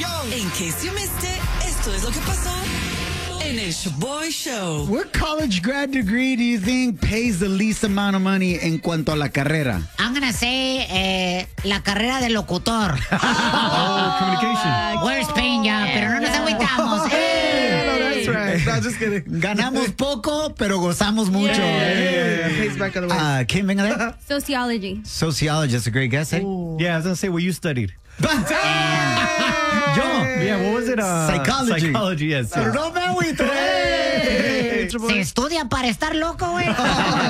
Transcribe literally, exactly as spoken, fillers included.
In case you missed it, esto es lo que pasó en el Shaboy Show. What college grad degree do you think pays the least amount of money en cuanto a la carrera? I'm gonna say eh, la carrera de locutor. Oh, communication. Where's Peña? Pero no nos agüitamos. Yeah, no, that's right. No, just kidding. Ganamos poco, pero gozamos mucho. Yeah, yeah, yeah. Pays back other ways. Uh, ¿Quién venga de? Sociology. Sociologist, that's a great guess, eh? Yeah, I was going to say what you studied. Yo. Yeah, what was it? Uh, Psychology. Psychology, yes. Pero no me agüito. Se estudia para estar loco, güey.